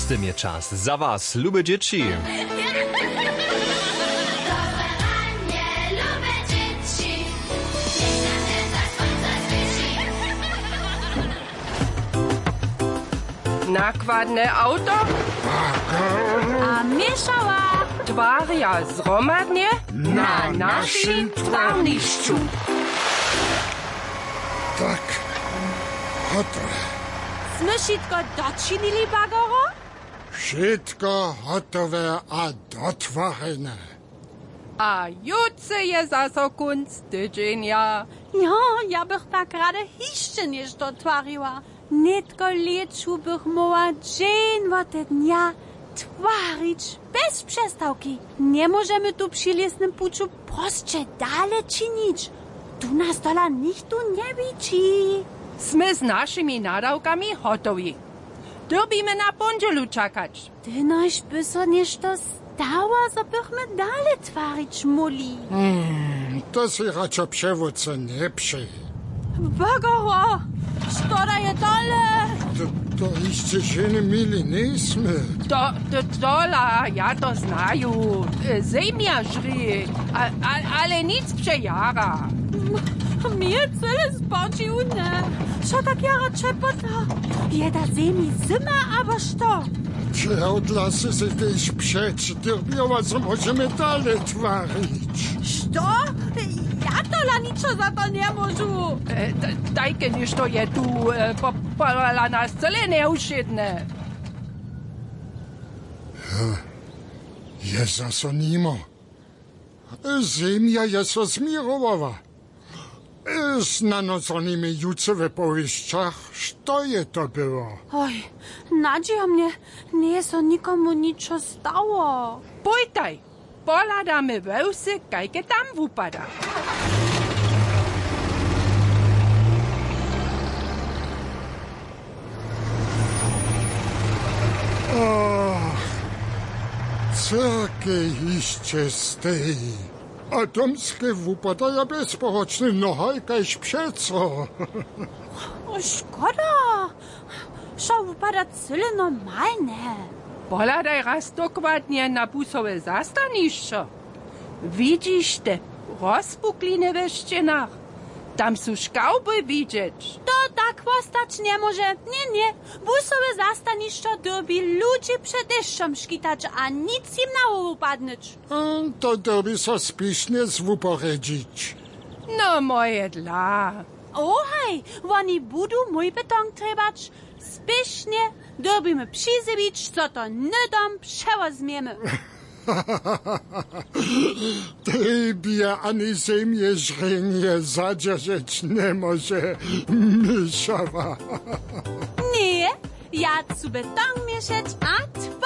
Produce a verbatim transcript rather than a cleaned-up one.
tym je czas za was, lube dzieci. Nakładne auto, a mieszała twaria zromadnie na naszym twarniszczu. Tak, gotowe. Sme wszystko doczynili, bagoro? Wszystko gotowe a dotworzone. A jutro je zaso kunst tydzienia. Ja, ja bych tak rada jeszcze niż dotwariła. Netko leczu bych mogła dzień od dnia twarić bez przestałki. Nie możemy tu przy lesnym puczu prostsze dalej czynić. Tu nas dola nikt tu nie widzi. Sme z naszymi nadałkami gotowi. Dobimy na poniedzielu czekać. Ty noś by so nešto stała, so bychmy dalej twarić muli. Hmm, to si raczej przewódce nie przy. Bagoro, szkoda je dole. To, to jeszcze się nie mili nismy. To, to, dola, ja to znaju. Ziemia żri, a, a, ale nic przejara. Mir cele spočiune. Šo tak jara čepota? Jeda zemi zima, aber što? Czy odlasy się też przecież drbiała, co możemy dalej twarić. Što? Ja tola niczo za to nie możu. E, dajke niż to je tu e, popala nas cele neuszydne. Je zaso nimo. Ziemia je so zmirowała. Z nanoconymi juce we powieszczach, co je to było? Oj, nadzieja mnie, nie so nikomu niczo stało. Pójtaj, poladamy wełsy, kajke tam wupada. Ach, cyrkie jeszcze stej. Atomskie wypadają bezporoczny nohajkaś przeco. O, szkoda. Šo wypada cyle normalne. Poladaj raz dokładnie na busowe zastaniszczo. Widzisz te rozpukliny we ścianach? Tam są szkauby widzieć. To tak postać nie może. Nie, nie. Busowe zastaniszczo dobi ludzi przed deszczem szkitać, a nic im na łowu padnąć. To dobi so spisznie zwuporedzić. No moje dla. Ohaj, oni budu mój beton trebać. Spiesznie dobimy przyzybić, co to nydom przewozmiemy. Tybie ani ziemię żrenie zadzierzyć nie może, myszawa. Nie, ja zu beton mieszać, a